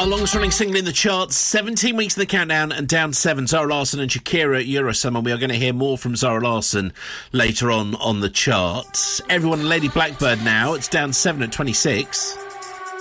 Our longest running single in the charts, 17 weeks in the countdown and down 7. Zara Larsson and Shakira, Eurosummer. We are going to hear more from Zara Larsson later on the charts. Everyone and Lady Blackbird now. It's down 7 at 26.